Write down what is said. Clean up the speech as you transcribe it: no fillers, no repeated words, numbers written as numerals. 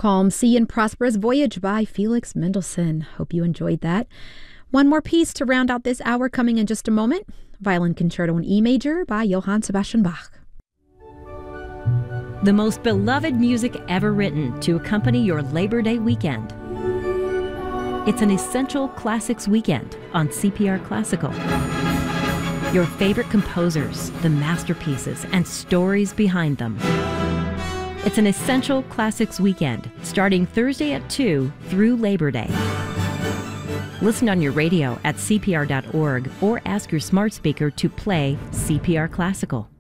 Calm Sea and Prosperous Voyage by Felix Mendelssohn. Hope you enjoyed that. One more piece to round out this hour coming in just a moment. Violin Concerto in E major by Johann Sebastian Bach. The most beloved music ever written to accompany your Labor Day weekend. It's an essential classics weekend on CPR Classical. Your favorite composers, the masterpieces, and stories behind them. It's an essential classics weekend starting Thursday at 2 through Labor Day. Listen on your radio at cpr.org or ask your smart speaker to play CPR Classical.